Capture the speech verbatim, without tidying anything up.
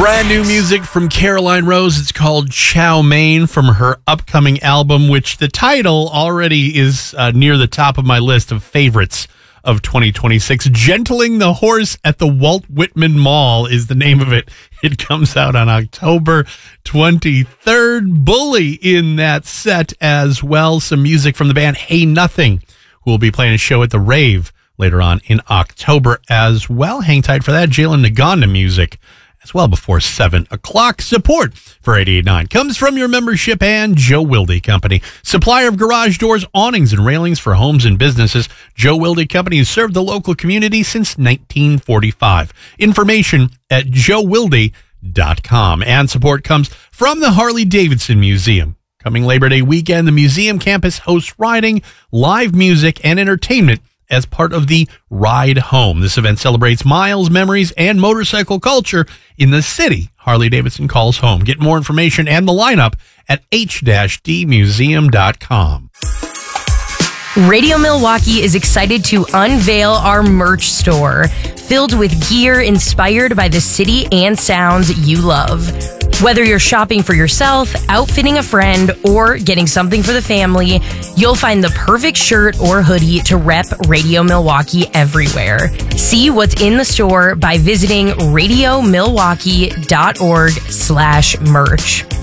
Brand new music from Caroline Rose. It's called Chow Mein from her upcoming album, which the title already is uh, near the top of my list of favorites of twenty twenty-six. Gentling the Horse at the Walt Whitman Mall is the name of it. It comes out on October twenty-third. Bully in that set as well. Some music from the band Hey Nothing, who will be playing a show at the Rave later on in October as well. Hang tight for that. Jalen Naganda music as well before seven o'clock. Support for eighty-eight point nine comes from your membership and Joe Wilde Company, supplier of garage doors, awnings, and railings for homes and businesses. Joe Wilde Company has served the local community since nineteen forty-five. Information at joe wilde dot com. And support comes from the Harley-Davidson Museum. Coming Labor Day weekend, the museum campus hosts riding, live music, and entertainment as part of the Ride Home. This event celebrates miles, memories, and motorcycle culture in the city Harley-Davidson calls home. Get more information and the lineup at h d museum dot com. Radio Milwaukee is excited to unveil our merch store, filled with gear inspired by the city and sounds you love. Whether you're shopping for yourself, outfitting a friend, or getting something for the family, you'll find the perfect shirt or hoodie to rep Radio Milwaukee everywhere. See what's in the store by visiting radio milwaukee dot org slash merch.